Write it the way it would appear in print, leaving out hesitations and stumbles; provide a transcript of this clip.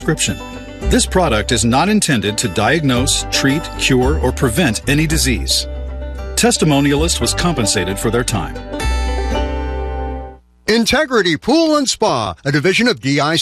prescription. This product is not intended to diagnose, treat, cure, or prevent any disease. Testimonialist was compensated for their time. Integrity Pool and Spa, a division of DI